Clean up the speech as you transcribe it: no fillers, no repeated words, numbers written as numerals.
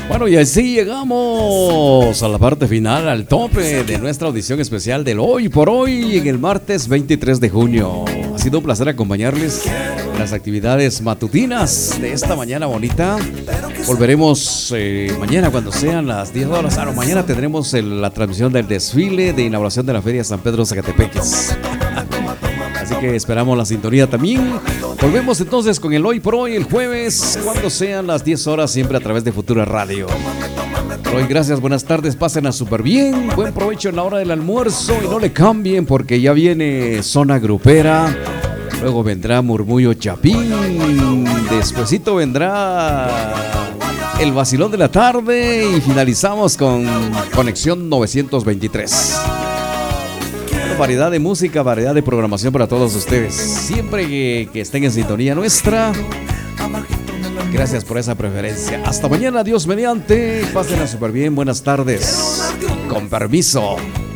Bueno, y así llegamos a la parte final, al tope de nuestra audición especial del Hoy por Hoy en el martes 23 de junio. Ha sido un placer acompañarles en las actividades matutinas de esta mañana bonita. Volveremos mañana cuando sean las 10 horas. Mañana tendremos la transmisión del desfile de inauguración de la Feria San Pedro Zacatepeques. Así que esperamos la sintonía también. Volvemos entonces con el Hoy por Hoy el jueves, cuando sean las 10 horas, siempre a través de Futura Radio. Hoy gracias, buenas tardes, pásenla súper bien. Buen provecho en la hora del almuerzo y no le cambien porque ya viene Zona Grupera. Luego vendrá Murmullo Chapín. Despuesito vendrá el vacilón de la tarde y finalizamos con Conexión 923. Variedad de música, variedad de programación para todos ustedes. Siempre que estén en sintonía nuestra. Gracias por esa preferencia. Hasta mañana, Dios mediante. Pásenla súper bien. Buenas tardes. Con permiso.